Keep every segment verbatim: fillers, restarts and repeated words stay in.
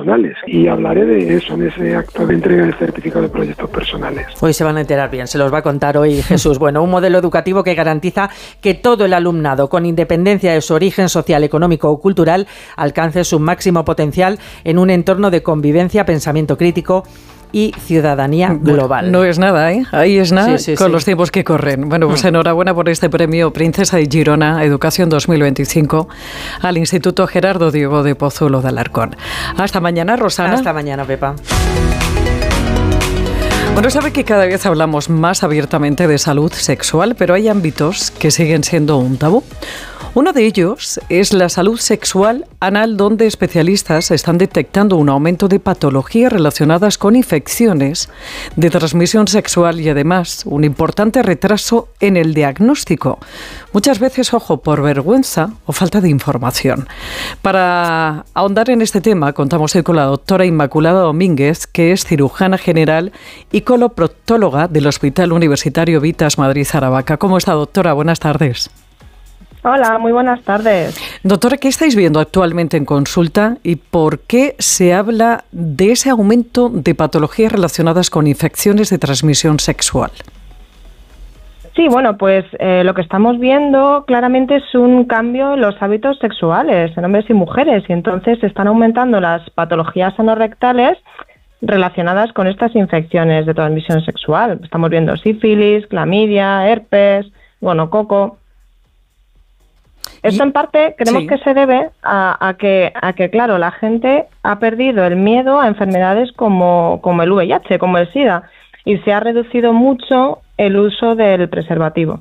personales. Y hablaré de eso en ese acto de entrega del certificado de proyectos personales. Hoy se van a enterar bien, se los va a contar hoy Jesús. Bueno, un modelo educativo que garantiza que todo el alumnado, con independencia de su origen social, económico o cultural, alcance su máximo potencial en un entorno de convivencia, pensamiento crítico y ciudadanía global. Bueno, no es nada, ¿eh? Ahí es nada, sí, sí, con sí. los tiempos que corren. Bueno, pues enhorabuena por este premio Princesa de Girona Educación dos mil veinticinco al Instituto Gerardo Diego de Pozuelo de Alarcón. Hasta mañana, Rosana. Hasta mañana, Pepa. Bueno, sabe que cada vez hablamos más abiertamente de salud sexual, pero hay ámbitos que siguen siendo un tabú. Uno de ellos es la salud sexual anal, donde especialistas están detectando un aumento de patologías relacionadas con infecciones de transmisión sexual y además un importante retraso en el diagnóstico. Muchas veces, ojo, por vergüenza o falta de información. Para ahondar en este tema, contamos hoy con la doctora Inmaculada Domínguez, que es cirujana general y coloproctóloga del Hospital Universitario Vitas Madrid Aravaca. ¿Cómo está, doctora? Buenas tardes. Hola, muy buenas tardes. Doctora, ¿qué estáis viendo actualmente en consulta y por qué se habla de ese aumento de patologías relacionadas con infecciones de transmisión sexual? Sí, bueno, pues eh, lo que estamos viendo claramente es un cambio en los hábitos sexuales en hombres y mujeres, y entonces están aumentando las patologías anorrectales relacionadas con estas infecciones de transmisión sexual. Estamos viendo sífilis, clamidia, herpes, gonococo. Esto en parte creemos sí. que se debe a, a que, a que, claro, la gente ha perdido el miedo a enfermedades como, como el V I H, como el SIDA, y se ha reducido mucho el uso del preservativo.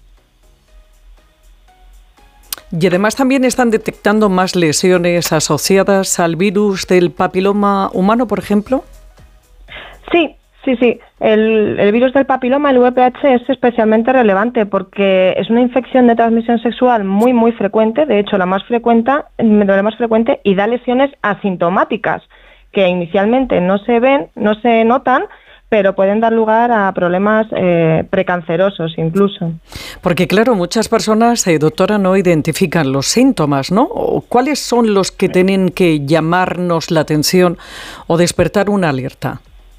Y además también están detectando más lesiones asociadas al virus del papiloma humano, por ejemplo. Sí. Sí, sí. El, el virus del papiloma, el V P H, es especialmente relevante porque es una infección de transmisión sexual muy, muy frecuente, de hecho la más frecuente, la más frecuente y da lesiones asintomáticas que inicialmente no se ven, no se notan, pero pueden dar lugar a problemas eh, precancerosos incluso. Porque claro, muchas personas, eh, doctora, no identifican los síntomas, ¿no? ¿Cuáles son los que tienen que llamarnos la atención o despertar una alerta?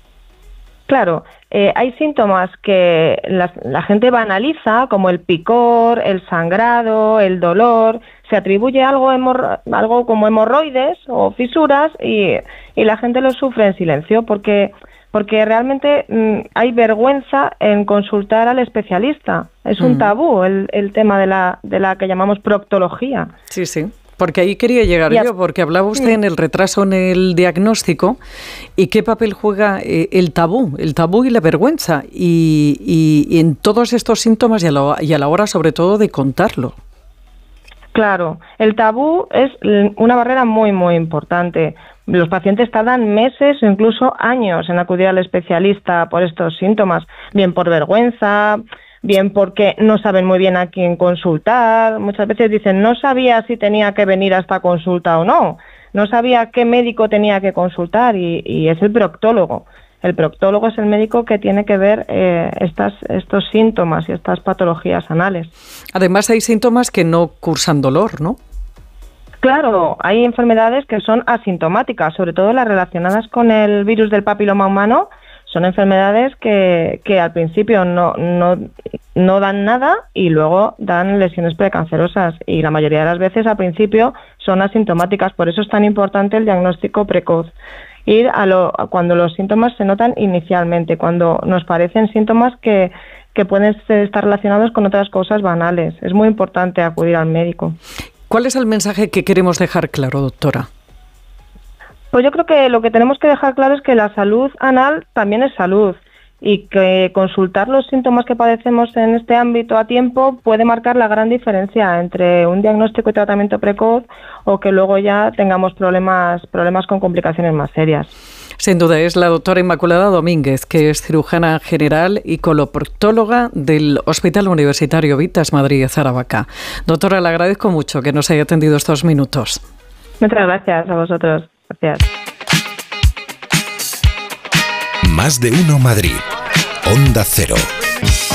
Claro, eh, hay síntomas que la, la gente banaliza, como el picor, el sangrado, el dolor, se atribuye algo, hemorro- algo como hemorroides o fisuras y, y la gente lo sufre en silencio porque, porque realmente mmm, hay vergüenza en consultar al especialista. Es un tabú el, el tema de la, de la que llamamos proctología. Sí, sí. Porque ahí quería llegar ya. yo, porque hablaba usted en el retraso en el diagnóstico y qué papel juega eh, el tabú, el tabú y la vergüenza y, y, y en todos estos síntomas y a, la, y a la hora sobre todo de contarlo. Claro, el tabú es una barrera muy, muy importante. Los pacientes tardan meses o incluso años en acudir al especialista por estos síntomas, bien por vergüenza, bien porque no saben muy bien a quién consultar. Muchas veces dicen, no sabía si tenía que venir a esta consulta o no, no sabía qué médico tenía que consultar y, y es el proctólogo. El proctólogo es el médico que tiene que ver eh, estas, estos síntomas y estas patologías anales. Además hay síntomas que no cursan dolor, ¿no? Claro, hay enfermedades que son asintomáticas, sobre todo las relacionadas con el virus del papiloma humano. Son enfermedades que, que al principio no, no, no dan nada y luego dan lesiones precancerosas y la mayoría de las veces al principio son asintomáticas. Por eso es tan importante el diagnóstico precoz. Ir a lo, a cuando los síntomas se notan inicialmente, cuando nos parecen síntomas que, que pueden estar relacionados con otras cosas banales. Es muy importante acudir al médico. ¿Cuál es el mensaje que queremos dejar claro, doctora? Pues yo creo que lo que tenemos que dejar claro es que la salud anal también es salud y que consultar los síntomas que padecemos en este ámbito a tiempo puede marcar la gran diferencia entre un diagnóstico y tratamiento precoz o que luego ya tengamos problemas, problemas con complicaciones más serias. Sin duda, es la doctora Inmaculada Domínguez, que es cirujana general y coloproctóloga del Hospital Universitario Vitas Madrid Aravaca. Doctora, le agradezco mucho que nos haya atendido estos minutos. Muchas gracias a vosotros. Gracias. Más de uno Madrid. Onda Cero.